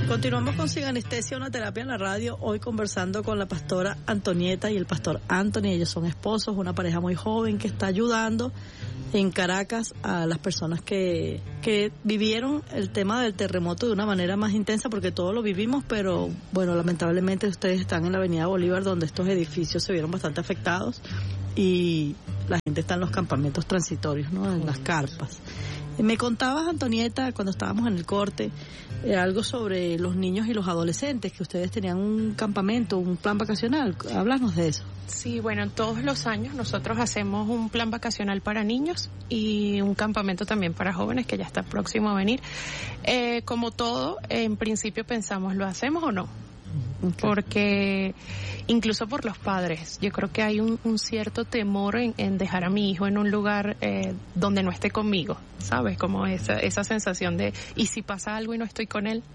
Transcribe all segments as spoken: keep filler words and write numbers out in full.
Continuamos con Sin Anestesia, una terapia en la radio, hoy conversando con la pastora Antonieta y el pastor Anthony. Ellos son esposos, una pareja muy joven que está ayudando en Caracas a las personas que, que vivieron el tema del terremoto de una manera más intensa, porque todos lo vivimos, pero bueno, lamentablemente ustedes están en la avenida Bolívar, donde estos edificios se vieron bastante afectados y la gente está en los campamentos transitorios, ¿no? En las carpas. Me contabas, Antonieta, cuando estábamos en el corte, eh, algo sobre los niños y los adolescentes, que ustedes tenían un campamento, un plan vacacional. Háblanos de eso. Sí, bueno, todos los años nosotros hacemos un plan vacacional para niños y un campamento también para jóvenes, que ya está próximo a venir. Eh, como todo, en principio pensamos, ¿lo hacemos o no? Okay. Porque incluso por los padres, yo creo que hay un, un cierto temor en, en dejar a mi hijo en un lugar eh, donde no esté conmigo, ¿sabes? Como esa, esa sensación de, ¿y si pasa algo y no estoy con él?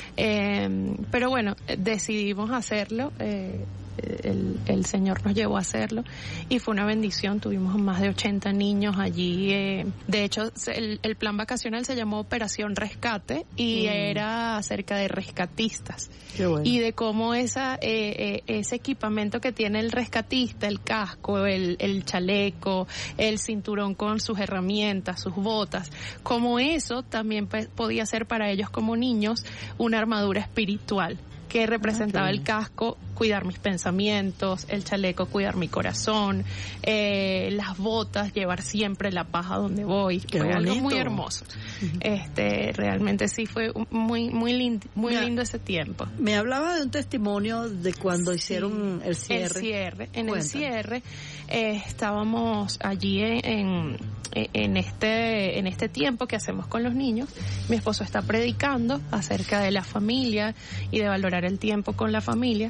Eh, pero bueno, decidimos hacerlo, eh, el, el Señor nos llevó a hacerlo y fue una bendición. Tuvimos más de ochenta niños allí. Eh, de hecho, el, el plan vacacional se llamó Operación Rescate y mm. era acerca de rescatistas. Qué bueno. Y de cómo esa eh, eh, ese equipamiento que tiene el rescatista, el casco, el, el chaleco, el cinturón con sus herramientas, sus botas, como eso también pues, podía ser para ellos como niños una armadura espiritual, que representaba okay. el casco, cuidar mis pensamientos, el chaleco, cuidar mi corazón, eh, las botas, llevar siempre la paz a donde voy. Qué fue bonito. Algo muy hermoso. Este, realmente sí fue muy muy lindo, muy me, lindo ese tiempo. Me hablaba de un testimonio de cuando sí, hicieron el cierre. El cierre, en Cuéntame. el cierre eh, estábamos allí en, en en este en este tiempo que hacemos con los niños. Mi esposo está predicando acerca de la familia y de valorar el tiempo con la familia,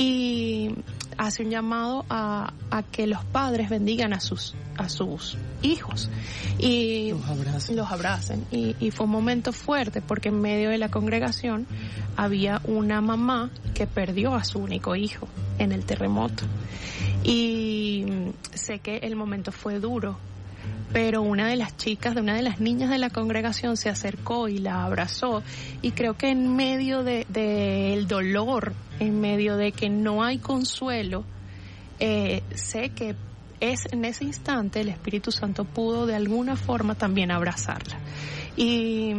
y hace un llamado a, a que los padres bendigan a sus a sus hijos y los abracen, los abracen. Y, y fue un momento fuerte porque en medio de la congregación había una mamá que perdió a su único hijo en el terremoto, y sé que el momento fue duro, pero una de las chicas, de una de las niñas de la congregación se acercó y la abrazó, y creo que en medio de, de el dolor, en medio de que no hay consuelo, eh, sé que es en ese instante el Espíritu Santo pudo de alguna forma también abrazarla. Y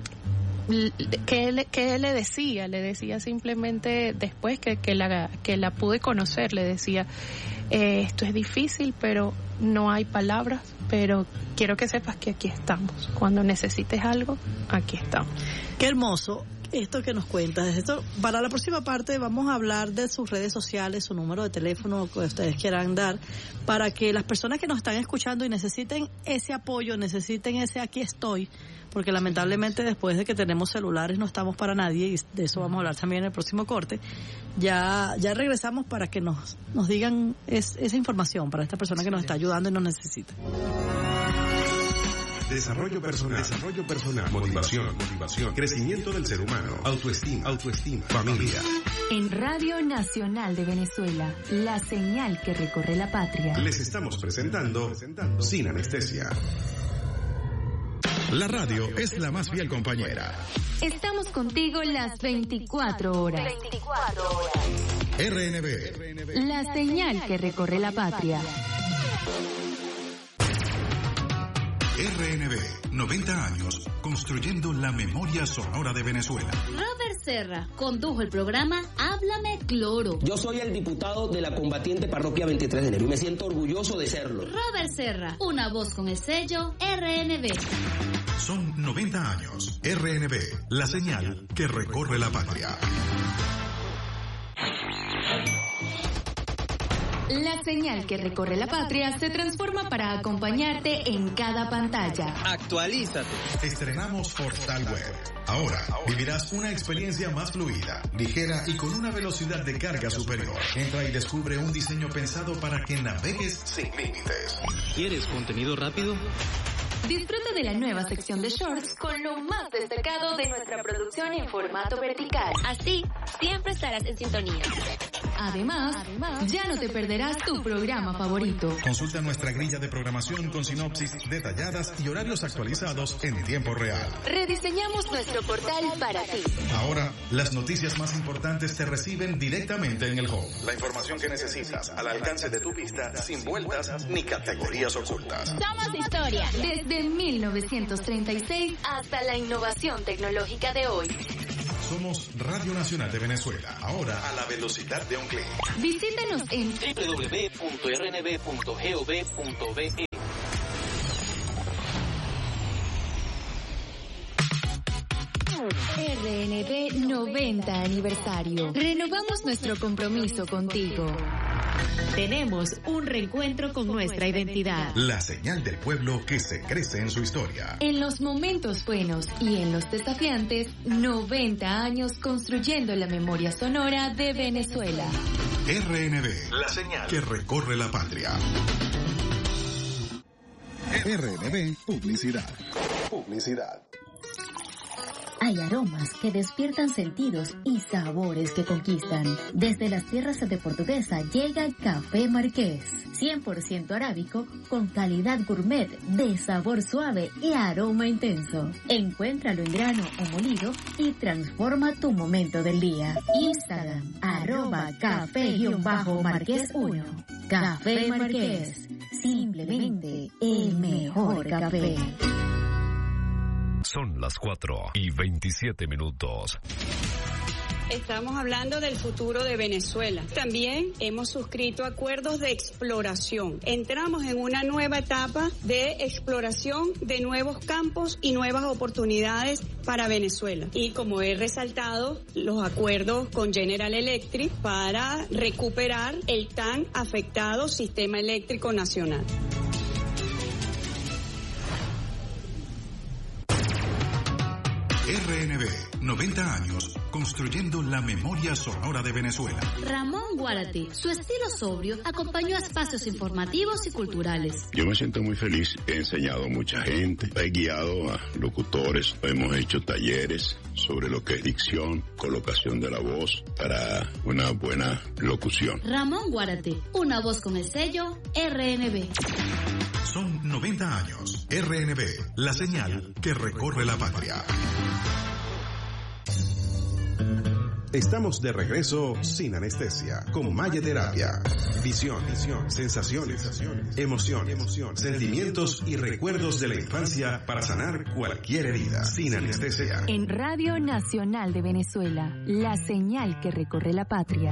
¿qué le, qué le decía? Le decía simplemente, después que, que, la, que la pude conocer, le decía, eh, esto es difícil, pero no hay palabras, pero quiero que sepas que aquí estamos. Cuando necesites algo, aquí estamos. Qué hermoso esto que nos cuentas. Esto, para la próxima parte vamos a hablar de sus redes sociales, su número de teléfono que ustedes quieran dar, para que las personas que nos están escuchando y necesiten ese apoyo, necesiten ese aquí estoy, porque lamentablemente después de que tenemos celulares no estamos para nadie, y de eso vamos a hablar también en el próximo corte. Ya ya regresamos para que nos nos digan es, esa información para esta persona que nos está ayudando y nos necesita. Desarrollo personal, desarrollo personal, motivación, motivación, crecimiento del ser humano, autoestima, autoestima, familia. En Radio Nacional de Venezuela, la señal que recorre la patria. Les estamos presentando Sin Anestesia. La radio es la más fiel compañera. Estamos contigo las veinticuatro horas. veinticuatro horas. R N B. La señal que recorre la patria. R N B, noventa años, construyendo la memoria sonora de Venezuela. Robert Serra condujo el programa Háblame Cloro. Yo soy el diputado de la combatiente parroquia veintitrés de enero y me siento orgulloso de serlo. Robert Serra, una voz con el sello R N B. Son noventa años. R N B, la señal que recorre la patria. La señal que recorre la patria se transforma para acompañarte en cada pantalla. Actualízate. Estrenamos Portal Web. Ahora vivirás una experiencia más fluida, ligera y con una velocidad de carga superior. Entra y descubre un diseño pensado para que navegues sin límites. ¿Quieres contenido rápido? Disfruta de la nueva sección de shorts con lo más destacado de nuestra producción en formato vertical. Así, siempre estarás en sintonía. Además, ya no te perderás tu programa favorito. Consulta nuestra grilla de programación con sinopsis detalladas y horarios actualizados en tiempo real. Rediseñamos nuestro portal para ti. Ahora, las noticias más importantes se reciben directamente en el home. La información que necesitas al alcance de tu vista, sin vueltas ni categorías ocultas. Somos historia. Desde mil novecientos treinta y seis hasta la innovación tecnológica de hoy. Somos Radio Nacional de Venezuela, ahora a la velocidad de un clic. Visítanos en doble u doble u doble u punto r n b punto gov punto b e. R N B noventa aniversario. Renovamos nuestro compromiso contigo. Tenemos un reencuentro con nuestra identidad. La señal del pueblo que se crece en su historia. En los momentos buenos y en los desafiantes, noventa años construyendo la memoria sonora de Venezuela. R N B, la señal que recorre la patria. R N B Publicidad. Publicidad. Hay aromas que despiertan sentidos y sabores que conquistan. Desde las tierras de Portuguesa llega Café Marqués, cien por ciento arábico con calidad gourmet de sabor suave y aroma intenso. Encuéntralo en grano o molido y transforma tu momento del día. Instagram, arroba café-marqués uno. Café Marqués, simplemente el mejor café. Son las cuatro y veintisiete minutos. Estamos hablando del futuro de Venezuela. También hemos suscrito acuerdos de exploración. Entramos en una nueva etapa de exploración de nuevos campos y nuevas oportunidades para Venezuela. Y como he resaltado, los acuerdos con General Electric para recuperar el tan afectado sistema eléctrico nacional. R N B, noventa años, construyendo la memoria sonora de Venezuela. Ramón Guarate, su estilo sobrio, acompañó a espacios informativos y culturales. Yo me siento muy feliz, he enseñado a mucha gente, he guiado a locutores, hemos hecho talleres sobre lo que es dicción, colocación de la voz para una buena locución. Ramón Guarate, una voz con el sello R N B. Son noventa años. R N B, la señal que recorre la patria. Estamos de regreso sin anestesia, con Mayeterapia. Visión, visión, sensaciones, sensaciones, emociones, emociones, sentimientos y recuerdos de la infancia para sanar cualquier herida, sin anestesia. En Radio Nacional de Venezuela, la señal que recorre la patria.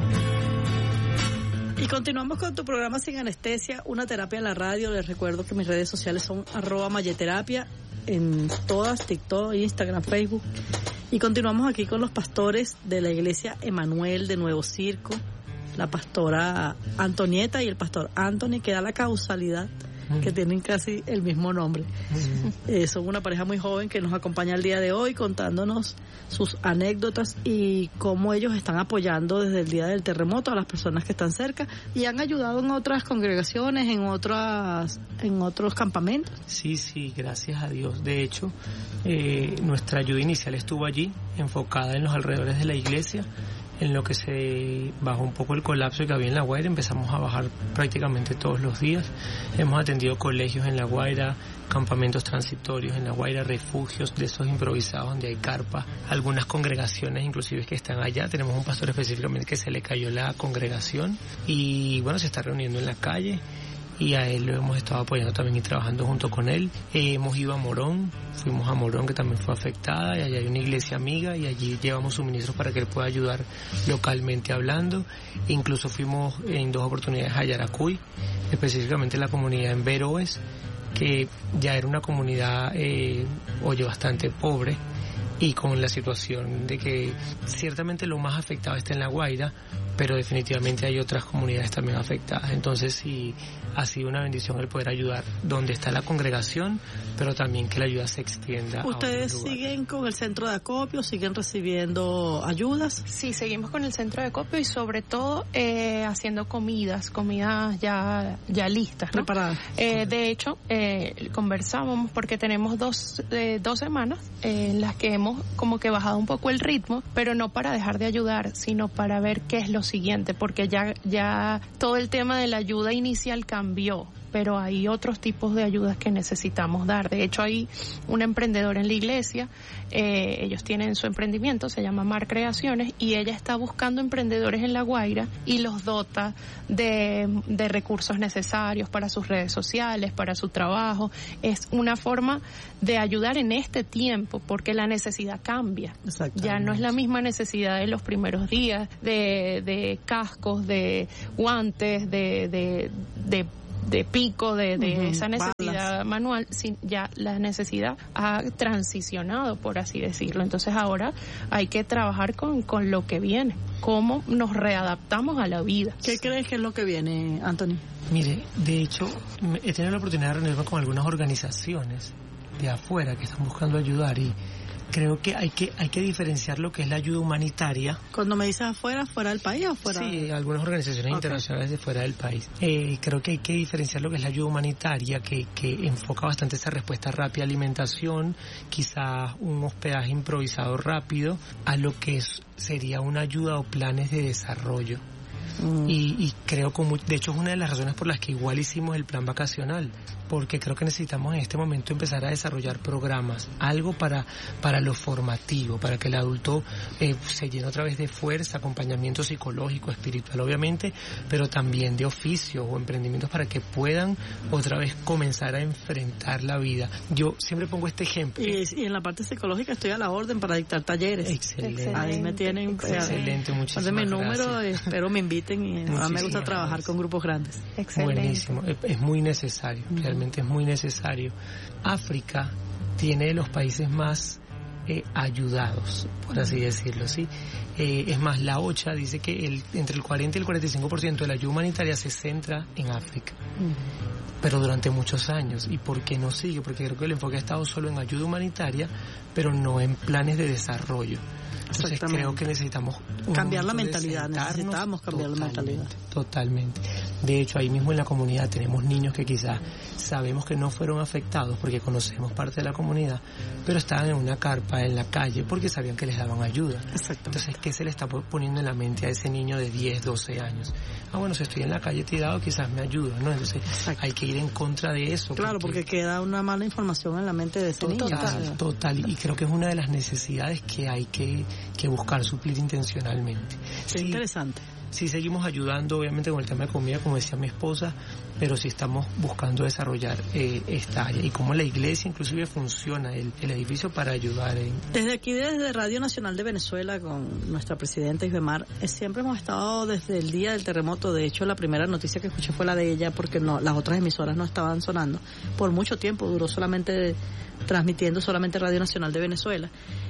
Y continuamos con tu programa Sin Anestesia, una terapia en la radio. Les recuerdo que mis redes sociales son arroba Mayeterapia en todas, TikTok, Instagram, Facebook. Y continuamos aquí con los pastores de la iglesia Emanuel de Nuevo Circo, la pastora Antonieta y el pastor Anthony, que da la causalidad que tienen casi el mismo nombre. Eh, son una pareja muy joven que nos acompaña el día de hoy contándonos sus anécdotas y cómo ellos están apoyando desde el día del terremoto a las personas que están cerca y han ayudado en otras congregaciones, en otras, en otros campamentos. Sí, sí, gracias a Dios. De hecho, eh, nuestra ayuda inicial estuvo allí, enfocada en los alrededores de la iglesia. En lo que se bajó un poco el colapso que había en La Guaira, empezamos a bajar prácticamente todos los días. Hemos atendido colegios en La Guaira, campamentos transitorios en La Guaira, refugios de esos improvisados donde hay carpa, algunas congregaciones inclusive que están allá. Tenemos un pastor específicamente que se le cayó la congregación y bueno, se está reuniendo en la calle. Y a él lo hemos estado apoyando también y trabajando junto con él. Eh, hemos ido a Morón, fuimos a Morón que también fue afectada y allá hay una iglesia amiga y allí llevamos suministros para que él pueda ayudar localmente hablando. E incluso fuimos en dos oportunidades a Yaracuy, específicamente la comunidad en Veroes, que ya era una comunidad, eh, oye, bastante pobre y con la situación de que ciertamente lo más afectado está en La Guaira, pero definitivamente hay otras comunidades también afectadas. Entonces sí, ha sido una bendición el poder ayudar donde está la congregación, pero también que la ayuda se extienda a otros lugares. ¿Ustedes siguen con el centro de acopio, siguen recibiendo ayudas? Sí, seguimos con el centro de acopio y sobre todo eh, haciendo comidas, comidas ya, ya listas, ¿no? Preparadas. Eh, de hecho, eh, conversábamos porque tenemos dos, eh, dos semanas eh, en las que hemos como que bajado un poco el ritmo, pero no para dejar de ayudar, sino para ver qué es lo siguiente, porque ya, ya todo el tema de la ayuda inicial cambió, pero hay otros tipos de ayudas que necesitamos dar. De hecho, hay un emprendedor en la iglesia, eh, ellos tienen su emprendimiento, se llama Mar Creaciones, y ella está buscando emprendedores en La Guaira y los dota de, de recursos necesarios para sus redes sociales, para su trabajo. Es una forma de ayudar en este tiempo, porque la necesidad cambia. Ya no es la misma necesidad de los primeros días, de, de cascos, de guantes, de, de, de de pico, de, de uh-huh, esa necesidad balas. manual, sin, ya la necesidad ha transicionado, por así decirlo. Entonces ahora hay que trabajar con, con lo que viene, cómo nos readaptamos a la vida. ¿Qué crees que es lo que viene, Anthony? Mire, de hecho, he tenido la oportunidad de reunirme con algunas organizaciones de afuera que están buscando ayudar, y creo que hay que hay que diferenciar lo que es la ayuda humanitaria. Cuando me dices afuera, ¿fuera del país o fuera? Sí, algunas organizaciones okay. internacionales de fuera del país. Eh, creo que hay que diferenciar lo que es la ayuda humanitaria, que, que enfoca bastante esa respuesta rápida, alimentación, quizás un hospedaje improvisado rápido, a lo que es, sería una ayuda o planes de desarrollo. Mm. Y, y creo que, de hecho, es una de las razones por las que igual hicimos el plan vacacional, porque creo que necesitamos en este momento empezar a desarrollar programas, algo para para lo formativo, para que el adulto eh, se llene otra vez de fuerza, acompañamiento psicológico, espiritual, obviamente, pero también de oficios o emprendimientos para que puedan otra vez comenzar a enfrentar la vida. Yo siempre pongo este ejemplo. Y, y en la parte psicológica estoy a la orden para dictar talleres. Excelente. Ahí me tienen. Excelente, eh, muchísimas mi gracias. número, espero me inviten, y a mí me gusta trabajar gracias. con grupos grandes. Excelente. Buenísimo, es, es muy necesario, uh-huh. realmente es muy necesario. África tiene de los países más eh, ayudados, por así decirlo, ¿sí? Eh, es más, la OCHA dice que el, entre el cuarenta y el cuarenta y cinco por ciento de la ayuda humanitaria se centra en África. Uh-huh. Pero durante muchos años. ¿Y por qué no sigue? Porque creo que el enfoque ha estado solo en ayuda humanitaria, pero no en planes de desarrollo. Entonces creo que necesitamos cambiar la mentalidad, necesitamos cambiar la mentalidad. Totalmente. De hecho, ahí mismo en la comunidad tenemos niños que quizás sabemos que no fueron afectados porque conocemos parte de la comunidad, pero estaban en una carpa en la calle porque sabían que les daban ayuda. Entonces, ¿qué se le está poniendo en la mente a ese niño de diez, doce años? Ah, bueno, si estoy en la calle tirado, quizás me ayuda, ¿no? Entonces, Exacto. hay que ir en contra de eso. Claro, porque, porque queda una mala información en la mente de ese total, niño. Total, total. Y creo que es una de las necesidades que hay que, que buscar suplir intencionalmente. Sí, sí, interesante. Sí, seguimos ayudando, obviamente, con el tema de comida, como decía mi esposa, pero sí estamos buscando desarrollar eh, esta área y cómo la iglesia inclusive funciona, el, el edificio para ayudar. En... Desde aquí, desde Radio Nacional de Venezuela, con nuestra presidenta Isbemar, eh, siempre hemos estado desde el día del terremoto. De hecho, la primera noticia que escuché fue la de ella, porque no, las otras emisoras no estaban sonando. Por mucho tiempo duró solamente transmitiendo solamente Radio Nacional de Venezuela.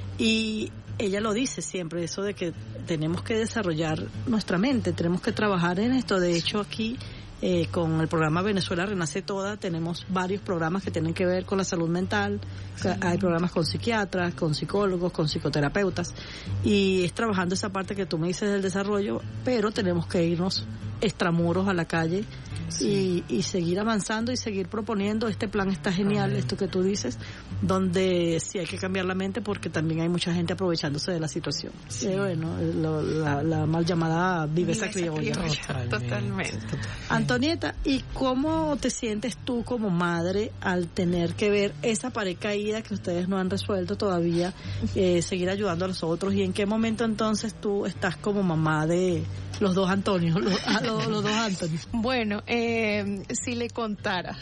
Y ella lo dice siempre, eso de que tenemos que desarrollar nuestra mente, tenemos que trabajar en esto. De hecho, aquí eh, con el programa Venezuela Renace Toda tenemos varios programas que tienen que ver con la salud mental. Sí. Hay programas con psiquiatras, con psicólogos, con psicoterapeutas, y es trabajando esa parte que tú me dices del desarrollo, pero tenemos que irnos extramuros a la calle. Sí. Y, y seguir avanzando y seguir proponiendo. Este plan está genial, Amén. Esto que tú dices, donde sí hay que cambiar la mente, porque también hay mucha gente aprovechándose de la situación. Sí. Eh, bueno, lo, la, la mal llamada viveza criolla. Totalmente. Totalmente. Antonieta, ¿y cómo te sientes tú como madre al tener que ver esa pared caída que ustedes no han resuelto todavía, eh, seguir ayudando a los otros? ¿Y en qué momento entonces tú estás como mamá de los dos Antonios, los, los, los dos Antonios? Bueno, eh, si le contara,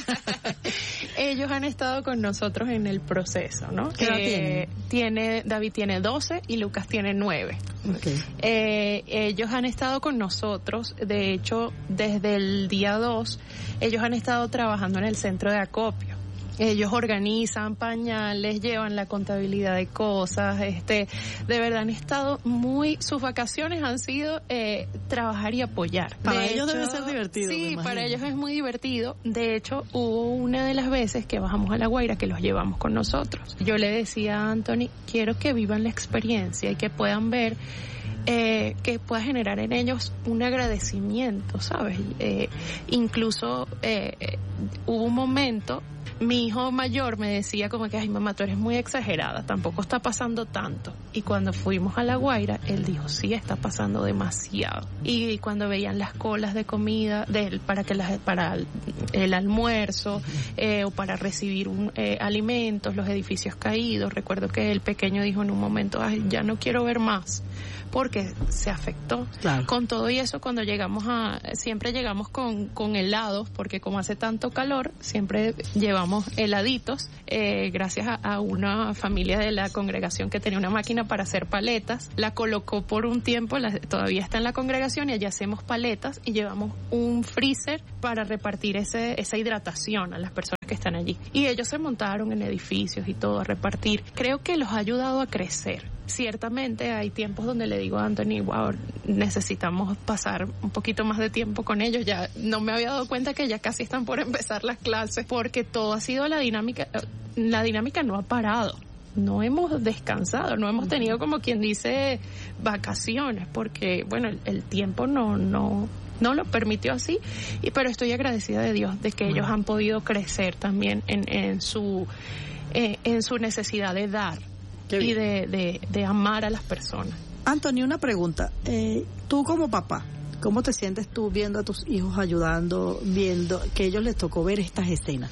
ellos han estado con nosotros en el proceso, ¿no? ¿Qué edad eh, tiene? David tiene doce y Lucas tiene nueve. Okay. Eh, ellos han estado con nosotros, de hecho, desde el día dos, ellos han estado trabajando en el centro de acopio. Ellos organizan pañales, llevan la contabilidad de cosas, este, de verdad han estado muy, sus vacaciones han sido eh, trabajar y apoyar. Para de ellos hecho, debe ser divertido. Sí, para ellos es muy divertido. De hecho, hubo una de las veces que bajamos a La Guaira que los llevamos con nosotros. Yo le decía a Anthony, quiero que vivan la experiencia y que puedan ver, eh, que pueda generar en ellos un agradecimiento, ¿sabes? Eh, incluso eh, hubo un momento mi hijo mayor me decía como que, ay mamá, tú eres muy exagerada, tampoco está pasando tanto. Y cuando fuimos a La Guaira, él dijo, sí, está pasando demasiado. Y cuando veían las colas de comida de, para que las, para el almuerzo eh, o para recibir un, eh, alimentos, los edificios caídos, recuerdo que el pequeño dijo en un momento, ay, ya no quiero ver más, porque se afectó. Claro. Con todo y eso, cuando llegamos a, siempre llegamos con, con helados, porque como hace tanto calor, siempre llevamos heladitos, eh, gracias a, a una familia de la congregación que tenía una máquina para hacer paletas, la colocó por un tiempo, la, todavía está en la congregación y allá hacemos paletas y llevamos un freezer para repartir ese, esa hidratación a las personas que están allí. Y ellos se montaron en edificios y todo a repartir. Creo que los ha ayudado a crecer. Ciertamente hay tiempos donde le digo a Anthony, wow, necesitamos pasar un poquito más de tiempo con ellos. Ya no me había dado cuenta que ya casi están por empezar las clases, porque todo ha sido la dinámica, la dinámica no ha parado. No hemos descansado, no hemos tenido, como quien dice, vacaciones, porque bueno, el, el tiempo no, no, no lo permitió así, y pero estoy agradecida de Dios de que ellos han podido crecer también en, en su eh, en su necesidad de dar y de, de, de amar a las personas. Anthony, una pregunta. Eh, tú como papá, ¿cómo te sientes tú viendo a tus hijos ayudando, viendo que a ellos les tocó ver estas escenas?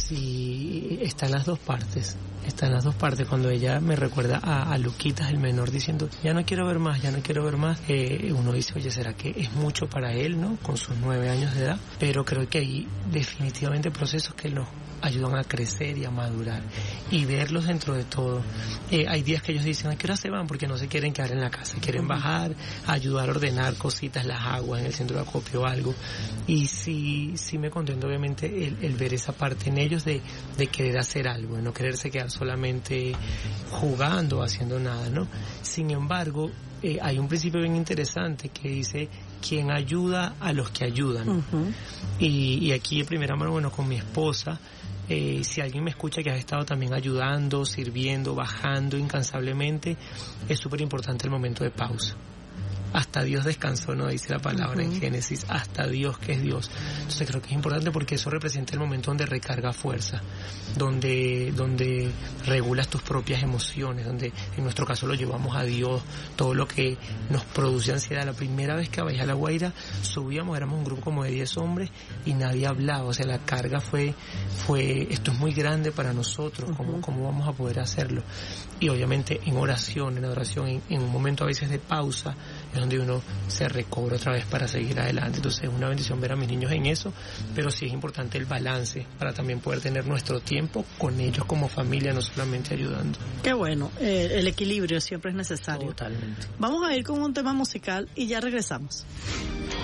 Sí, están las dos partes. Están las dos partes. Cuando ella me recuerda a, a Luquitas, el menor, diciendo, ya no quiero ver más, ya no quiero ver más, eh, uno dice, oye, ¿será que es mucho para él, no? Con sus nueve años de edad. Pero creo que hay definitivamente procesos que los ayudan a crecer y a madurar y verlos dentro de todo. Eh, hay días que ellos dicen, ¿a qué hora se van? Porque no se quieren quedar en la casa, quieren bajar, ayudar a ordenar cositas, las aguas en el centro de acopio o algo. Y sí, sí me contento obviamente el, el ver esa parte en ellos de, de querer hacer algo, de no quererse quedar solamente jugando o haciendo nada, ¿no? Sin embargo, eh, hay un principio bien interesante que dice, quien ayuda a los que ayudan. Uh-huh. Y, y aquí de primera mano, bueno, con mi esposa, Eh, si alguien me escucha que has estado también ayudando, sirviendo, bajando incansablemente, es súper importante el momento de pausa. Hasta Dios descansó, no dice la palabra uh-huh. en Génesis, hasta Dios que es Dios. Entonces creo que es importante porque eso representa el momento donde recarga fuerza, donde donde regulas tus propias emociones, donde en nuestro caso lo llevamos a Dios, todo lo que nos produce ansiedad. La primera vez que bajé a La Guaira, subíamos, éramos un grupo como de diez hombres y nadie hablaba, o sea, la carga fue, fue esto es muy grande para nosotros, ¿cómo, uh-huh. cómo vamos a poder hacerlo? Y obviamente en oración, en adoración, en, en un momento a veces de pausa, es donde uno se recobra otra vez para seguir adelante. Entonces es una bendición ver a mis niños en eso, pero sí es importante el balance para también poder tener nuestro tiempo con ellos como familia, no solamente ayudando. Qué bueno, eh, el equilibrio siempre es necesario. Totalmente. Vamos a ir con un tema musical y ya regresamos.